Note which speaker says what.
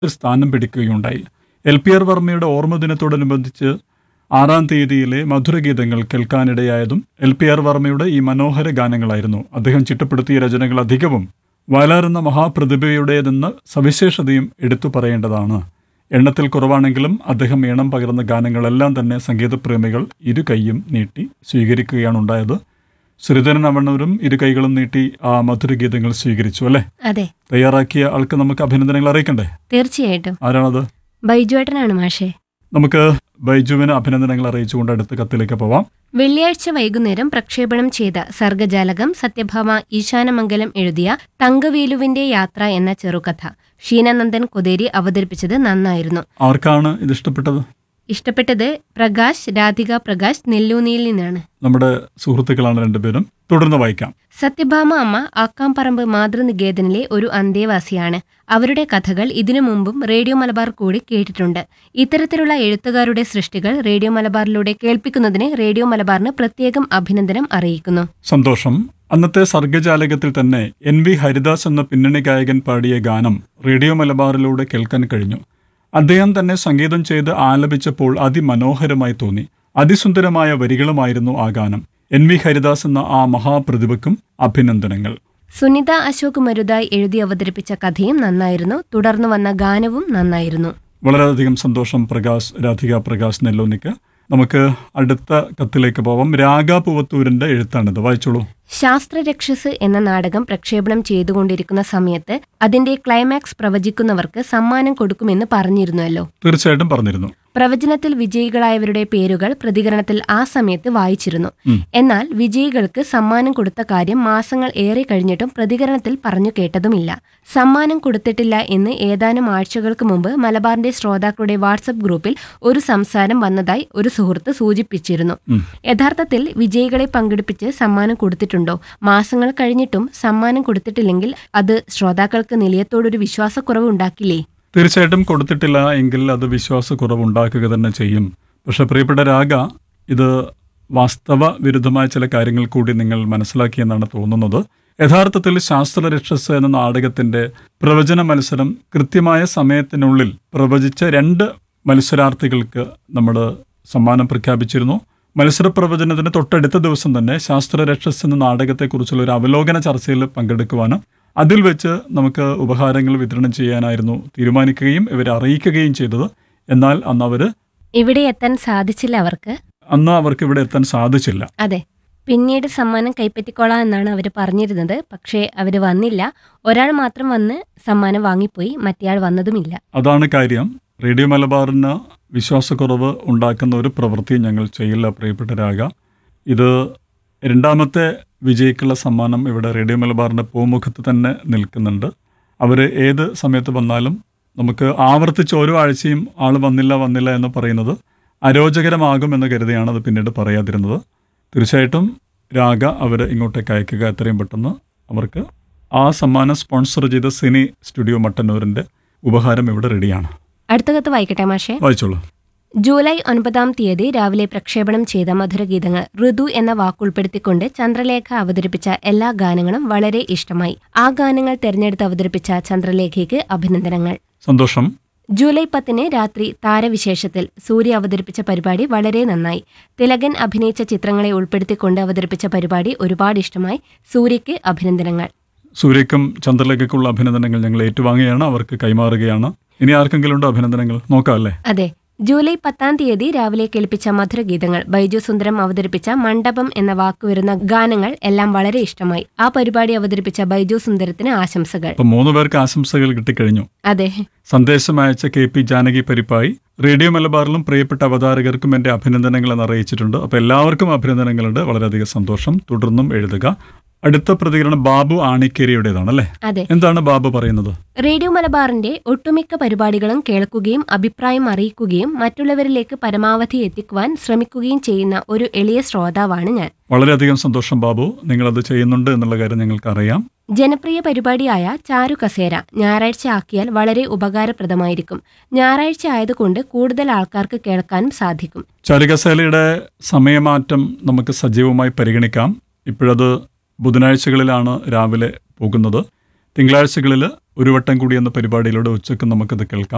Speaker 1: സ്ഥാനം പിടിക്കുകയുണ്ടായി. LPR വർമ്മയുടെ ഓർമ്മദിനത്തോടനുബന്ധിച്ച് 6-ാം തീയതിയിലെ മധുരഗീതങ്ങൾ കേൾക്കാനിടയായതും LPR വർമ്മയുടെ ഈ മനോഹര ഗാനങ്ങളായിരുന്നു. അദ്ദേഹം ചിട്ടപ്പെടുത്തിയ രചനകൾ അധികവും വയലാർ എന്ന മഹാപ്രതിഭയുടേതെന്ന സവിശേഷതയും എടുത്തു പറയേണ്ടതാണ്. എണ്ണത്തിൽ കുറവാണെങ്കിലും അദ്ദേഹം ഈണം പകർന്ന ഗാനങ്ങളെല്ലാം തന്നെ സംഗീതപ്രേമികൾ ഇരു കൈയും നീട്ടി സ്വീകരിക്കുകയാണ് ഉണ്ടായത്. ശ്രീധരൻ അവണ്ണൂരും ഇരു കൈകളും നീട്ടി ആ മധുരഗീതങ്ങൾ സ്വീകരിച്ചു അല്ലേ?
Speaker 2: അതെ.
Speaker 1: തയ്യാറാക്കിയ ആൾക്ക് നമുക്ക് അഭിനന്ദനങ്ങൾ അറിയിക്കണ്ടേ?
Speaker 2: തീർച്ചയായിട്ടും.
Speaker 1: ആരാണത്?
Speaker 2: ബൈജുവേട്ടനാണ് മാഷേ.
Speaker 1: നമുക്ക് ബൈജുവിന് അഭിനന്ദനങ്ങൾ അറിയിച്ചുകൊണ്ട് അടുത്ത കത്തിലേക്ക് പോവാം.
Speaker 2: വെള്ളിയാഴ്ച വൈകുന്നേരം പ്രക്ഷേപണം ചെയ്ത സർഗജാലകം സത്യഭാമ ഈശാനമംഗലം എഴുതിയ തങ്കവേലുവിന്റെ യാത്ര എന്ന ചെറുകഥ ഷീനാനന്ദൻ കൊതേരി അവതരിപ്പിച്ചത് നന്നായിരുന്നു.
Speaker 1: ആർക്കാണ് ഇത് ഇഷ്ടപ്പെട്ടത്?
Speaker 2: ഇഷ്ടപ്പെട്ടത് പ്രകാശ്, രാധിക പ്രകാശ് നെല്ലൂനിയിൽ നിന്നാണ്.
Speaker 1: നമ്മുടെ സുഹൃത്തുക്കളാണ് രണ്ടുപേരും. തുടർന്ന് വായിക്കാം.
Speaker 2: സത്യഭാമ അമ്മ ആക്കാംപറമ്പ് മാതൃനികേതനിലെ ഒരു അന്തേവാസിയാണ്. അവരുടെ കഥകൾ ഇതിനു മുമ്പും റേഡിയോ മലബാർ കൂടി കേട്ടിട്ടുണ്ട്. ഇത്തരത്തിലുള്ള എഴുത്തുകാരുടെ സൃഷ്ടികൾ റേഡിയോ മലബാറിലൂടെ കേൾപ്പിക്കുന്നതിന് റേഡിയോ മലബാറിന് പ്രത്യേകം അഭിനന്ദനം അറിയിക്കുന്നു.
Speaker 1: സന്തോഷം. അന്നത്തെ സർഗജാലകത്തിൽ തന്നെ NV ഹരിദാസ് എന്ന പിന്നണി ഗായകൻ പാടിയ ഗാനം റേഡിയോ മലബാറിലൂടെ കേൾക്കാൻ കഴിഞ്ഞു. അദ്ദേഹം തന്നെ സംഗീതം ചെയ്ത് ആലപിച്ചപ്പോൾ അതിമനോഹരമായി തോന്നി. അതിസുന്ദരമായ വരികളുമായിരുന്നു ആ ഗാനം. NV ഹരിദാസ് എന്ന ആ മഹാപ്രതിഭയ്ക്കും അഭിനന്ദനങ്ങൾ.
Speaker 2: സുനിത അശോക് മരുതായി എഴുതി അവതരിപ്പിച്ച കഥയും നന്നായിരുന്നു. തുടർന്ന് വന്ന ഗാനവും നന്നായിരുന്നു.
Speaker 1: വളരെയധികം സന്തോഷം പ്രകാശ്, രാധിക പ്രകാശ് നെല്ലോനിക്ക്. നമുക്ക് അടുത്ത കത്തിലേക്ക് പോവാം. രാഗ പൂവത്തൂരിന്റെ എഴുത്താണിത്. വായിച്ചോളൂ.
Speaker 2: ശാസ്ത്രരക്ഷസ് എന്ന നാടകം പ്രക്ഷേപണം ചെയ്തുകൊണ്ടിരിക്കുന്ന സമയത്ത് അതിന്റെ ക്ലൈമാക്സ് പ്രവചിക്കുന്നവർക്ക് സമ്മാനം കൊടുക്കുമെന്ന് പറഞ്ഞിരുന്നുവല്ലോ?
Speaker 1: തീർച്ചയായിട്ടും പറഞ്ഞിരുന്നു.
Speaker 2: പ്രവചനത്തിൽ വിജയികളായവരുടെ പേരുകൾ പ്രതികരണത്തിൽ ആ സമയത്ത് വായിച്ചിരുന്നു. എന്നാൽ വിജയികൾക്ക് സമ്മാനം കൊടുത്ത കാര്യം മാസങ്ങൾ ഏറെ കഴിഞ്ഞിട്ടും പ്രതികരണത്തിൽ പറഞ്ഞു കേട്ടതുമില്ല. സമ്മാനം കൊടുത്തിട്ടില്ല എന്ന് ഏതാനും ആഴ്ചകൾക്ക് മുമ്പ് മലബാറിന്റെ ശ്രോതാക്കളുടെ വാട്സപ്പ് ഗ്രൂപ്പിൽ ഒരു സംസാരം വന്നതായി ഒരു സുഹൃത്ത് സൂചിപ്പിച്ചിരുന്നു. യഥാർത്ഥത്തിൽ വിജയികളെ പങ്കെടുപ്പിച്ച് സമ്മാനം കൊടുത്തിട്ടുണ്ടോ? മാസങ്ങൾ കഴിഞ്ഞിട്ടും സമ്മാനം കൊടുത്തിട്ടില്ലെങ്കിൽ അത് ശ്രോതാക്കൾക്ക് നിലയത്തോടൊരു വിശ്വാസക്കുറവ് ഉണ്ടാക്കില്ലേ?
Speaker 1: തീർച്ചയായിട്ടും കൊടുത്തിട്ടില്ല എങ്കിൽ അത് വിശ്വാസക്കുറവ് ഉണ്ടാക്കുക തന്നെ ചെയ്യും. പക്ഷെ പ്രിയപ്പെട്ട രാഗ, ഇത് വാസ്തവ വിരുദ്ധമായ ചില കാര്യങ്ങൾ കൂടി നിങ്ങൾ മനസ്സിലാക്കിയെന്നാണ് തോന്നുന്നത്. യഥാർത്ഥത്തിൽ ശാസ്ത്രരക്ഷസ് എന്ന നാടകത്തിന്റെ പ്രവചന മത്സരം കൃത്യമായ സമയത്തിനുള്ളിൽ പ്രവചിച്ച 2 മത്സരാർത്ഥികൾക്ക് നമ്മൾ സമ്മാനം പ്രഖ്യാപിച്ചിരുന്നു. മത്സര പ്രവചനത്തിന് തൊട്ടടുത്ത ദിവസം തന്നെ ശാസ്ത്രരക്ഷസ് എന്ന നാടകത്തെക്കുറിച്ചുള്ള ഒരു അവലോകന ചർച്ചയിൽ പങ്കെടുക്കുവാനും അതിൽ വെച്ച് നമുക്ക് ഉപഹാരങ്ങൾ വിതരണം ചെയ്യാനായിരുന്നു തീരുമാനിക്കുകയും ഇവരെ അറിയിക്കുകയും ചെയ്തത്. എന്നാൽ അന്ന്
Speaker 2: ഇവിടെ എത്താൻ സാധിച്ചില്ല.
Speaker 1: അവർക്ക് ഇവിടെ എത്താൻ സാധിച്ചില്ല.
Speaker 2: അതെ, പിന്നീട് സമ്മാനം കൈപ്പറ്റിക്കോളാം എന്നാണ് അവർ പറഞ്ഞിരുന്നത്. പക്ഷേ അവർ വന്നില്ല. ഒരാൾ മാത്രം വന്ന് സമ്മാനം വാങ്ങിപ്പോയി, മറ്റേയാൾ വന്നതുമില്ല.
Speaker 1: അതാണ് കാര്യം. റേഡിയോ മലബാറിന് വിശ്വാസക്കുറവ് ഉണ്ടാക്കുന്ന ഒരു പ്രവൃത്തി ഞങ്ങൾ ചെയ്യില്ല പ്രിയപ്പെട്ട രാഗ. ഇത് 2ാമത്തെ വിജയിക്കുള്ള സമ്മാനം ഇവിടെ റേഡിയോ മലബാറിൻ്റെ പൂമുഖത്ത് തന്നെ നിൽക്കുന്നുണ്ട്. അവർ ഏത് സമയത്ത് വന്നാലും നമുക്ക് ആവർത്തിച്ച് ഓരോ ആഴ്ചയും ആൾ വന്നില്ല എന്ന് പറയുന്നത് അരോചകരമാകുമെന്ന് കരുതിയാണ് അത് പിന്നീട് പറയാതിരുന്നത്. തീർച്ചയായിട്ടും രാഗ അവർ ഇങ്ങോട്ടേക്ക് അയക്കുക എത്രയും പെട്ടെന്ന്. അവർക്ക് ആ സമ്മാനം സ്പോൺസർ ചെയ്ത സിനി സ്റ്റുഡിയോ മട്ടന്നൂരിൻ്റെ ഉപഹാരം ഇവിടെ റെഡിയാണ്.
Speaker 2: അടുത്ത കത്ത് വായിക്കട്ടെ മാഷേ?
Speaker 1: വായിച്ചോളൂ.
Speaker 2: ജൂലൈ 9-ാം തീയതി രാവിലെ പ്രക്ഷേപണം ചെയ്ത മധുരഗീതങ്ങൾ ഋതു എന്ന വാക്കുൾപ്പെടുത്തിക്കൊണ്ട് ചന്ദ്രലേഖ അവതരിപ്പിച്ച എല്ലാ ഗാനങ്ങളും വളരെ ഇഷ്ടമായി. ആ ഗാനങ്ങൾ തെരഞ്ഞെടുത്ത് അവതരിപ്പിച്ച ചന്ദ്രലേഖയ്ക്ക് അഭിനന്ദനങ്ങൾ.
Speaker 1: സന്തോഷം.
Speaker 2: ജൂലൈ 10-ന് രാത്രി താരവിശേഷത്തിൽ സൂര്യ അവതരിപ്പിച്ച പരിപാടി വളരെ നന്നായി. തിലകൻ അഭിനയിച്ച ചിത്രങ്ങളെ ഉൾപ്പെടുത്തിക്കൊണ്ട് അവതരിപ്പിച്ച പരിപാടി ഒരുപാട് ഇഷ്ടമായി. സൂര്യയ്ക്ക് അഭിനന്ദനങ്ങൾ.
Speaker 1: സൂര്യയ്ക്കും ചന്ദ്രലേഖയ്ക്കുള്ള അഭിനന്ദനങ്ങൾ ഞങ്ങൾ ഏറ്റുവാങ്ങുകയാണ്, അവർക്ക് കൈമാറുകയാണ്. ഇനി ആർക്കെങ്കിലും ഉണ്ടോ അഭിനന്ദനങ്ങൾ? നോക്കാം അല്ലേ?
Speaker 2: അതെ. ജൂലൈ 10-ാം തീയതി രാവിലെ കേൾപ്പിച്ച മധുരഗീതങ്ങൾ ബൈജു സുന്ദരം അവതരിപ്പിച്ച മണ്ഡപം എന്ന വാക്കുവരുന്ന ഗാനങ്ങൾ എല്ലാം വളരെ ഇഷ്ടമായി. ആ പരിപാടി അവതരിപ്പിച്ച ബൈജു സുന്ദരത്തിന് ആശംസകൾ.
Speaker 1: 3 പേർക്ക് ആശംസകൾ കിട്ടിക്കഴിഞ്ഞു.
Speaker 2: അതെ.
Speaker 1: സന്ദേശം അയച്ച KP ജാനകി പരിപ്പായി റേഡിയോ മലബാറിലും പ്രിയപ്പെട്ട അവതാരകർക്കും എൻ്റെ അഭിനന്ദനങ്ങൾ എന്ന് അറിയിച്ചിട്ടുണ്ട്. അപ്പോൾ എല്ലാവർക്കും അഭിനന്ദനങ്ങളുണ്ട്. വളരെയധികം സന്തോഷം. തുടർന്നും എഴുതുക. അടുത്ത പ്രതികരണം ബാബു ആണിക്കേരിയുടേതാണ് അല്ലേ?
Speaker 2: അതെ.
Speaker 1: എന്താണ് ബാബു പറയുന്നത്?
Speaker 2: റേഡിയോ മലബാറിന്റെ ഒട്ടുമിക്ക പരിപാടികളും കേൾക്കുകയും അഭിപ്രായം അറിയിക്കുകയും മറ്റുള്ളവരിലേക്ക് പരമാവധി എത്തിക്കുവാൻ ശ്രമിക്കുകയും ചെയ്യുന്ന ഒരു എളിയ ശ്രോതാവാണ് ഞാൻ.
Speaker 1: വളരെയധികം സന്തോഷം ബാബു, നിങ്ങളത് ചെയ്യുന്നുണ്ട് എന്നുള്ള കാര്യം ഞങ്ങൾക്കറിയാം.
Speaker 2: ജനപ്രിയ പരിപാടിയായ ചാരു കസേര ഞായറാഴ്ച ആക്കിയാൽ വളരെ ഉപകാരപ്രദമായിരിക്കും. ഞായറാഴ്ച ആയതുകൊണ്ട് കൂടുതൽ ആൾക്കാർക്ക് കേൾക്കാനും സാധിക്കും.
Speaker 1: ചാരു കസേരയുടെ സമയമാറ്റം നമുക്ക് സജീവമായി പരിഗണിക്കാം. ഇപ്പോഴത് ബുധനാഴ്ചകളിലാണ് രാവിലെ പോകുന്നത്. തിങ്കളാഴ്ചകളിൽ ഒരു വട്ടം കൂടി എന്ന പരിപാടിയിലൂടെ ഉച്ചയ്ക്ക് നമുക്കത് കേൾക്കാം.